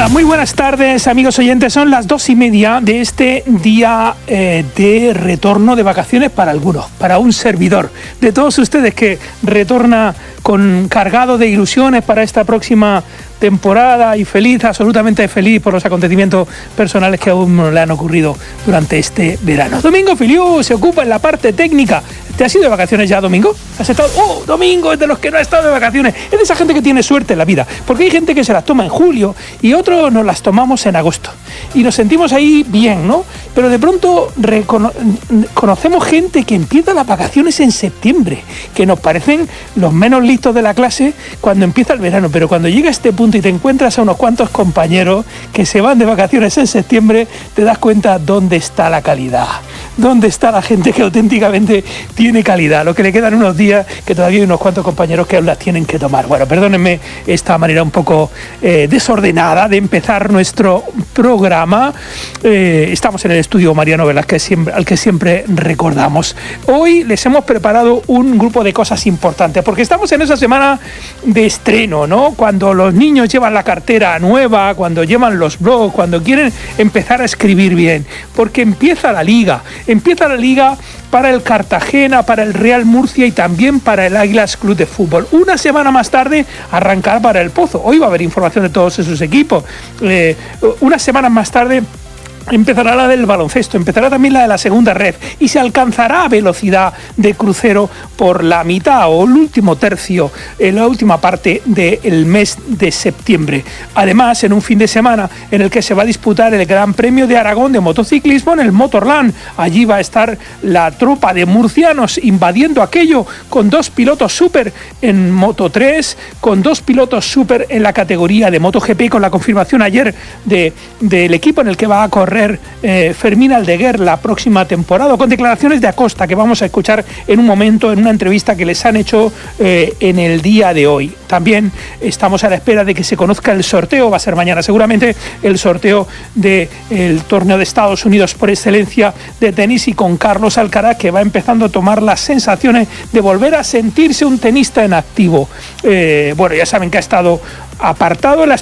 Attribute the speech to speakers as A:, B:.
A: Hola, muy buenas tardes, amigos oyentes. Son las 2:30 de este día de retorno de vacaciones para algunos, para un servidor. De todos ustedes que retorna cargado de ilusiones para esta próxima temporada y feliz, absolutamente feliz por los acontecimientos personales que aún le han ocurrido durante este verano. Domingo Filiu se ocupa en la parte técnica. ¿Te has ido de vacaciones ya, Domingo? ¿Has estado? ¡Oh, Domingo es de los que no ha estado de vacaciones! Es de esa gente que tiene suerte en la vida, porque hay gente que se las toma en julio y otros nos las tomamos en agosto. Y nos sentimos ahí bien, ¿no? Pero de pronto conocemos gente que empieza las vacaciones en septiembre, que nos parecen los menos listos de la clase cuando empieza el verano, pero cuando llega a este punto y te encuentras a unos cuantos compañeros que se van de vacaciones en septiembre, te das cuenta dónde está la calidad, dónde está la gente que auténticamente tiene calidad. Lo que le quedan unos días, que todavía hay unos cuantos compañeros que aún las tienen que tomar. Bueno, perdónenme esta manera un poco desordenada de empezar nuestro programa. Estamos en el estudio Mariano Velázquez, al que siempre recordamos. Hoy les hemos preparado un grupo de cosas importantes, porque estamos en esa semana de estreno, ¿no? Cuando los niños llevan la cartera nueva, cuando llevan los blogs, cuando quieren empezar a escribir bien, porque empieza la liga para el Cartagena, para el Real Murcia y también para el Águilas Club de Fútbol. Una semana más tarde arrancar para el Pozo. Hoy va a haber información de todos esos equipos. Unas semanas más tarde empezará la del baloncesto, empezará también la de la segunda red y se alcanzará velocidad de crucero por la mitad o el último tercio, la última parte del mes de septiembre. Además, en un fin de semana en el que se va a disputar el Gran Premio de Aragón de motociclismo en el Motorland. Allí va a estar la tropa de murcianos invadiendo aquello con 2 pilotos súper en Moto 3, con 2 pilotos súper en la categoría de MotoGP, con la confirmación ayer del equipo en el que va a correr Fermín Aldeguer la próxima temporada, con declaraciones de Acosta que vamos a escuchar en un momento en una entrevista que les han hecho en el día de hoy. También estamos a la espera de que se conozca el sorteo, va a ser mañana seguramente, el sorteo del torneo de Estados Unidos por excelencia de tenis, y con Carlos Alcaraz, que va empezando a tomar las sensaciones de volver a sentirse un tenista en activo. Bueno, ya saben que ha estado apartado en la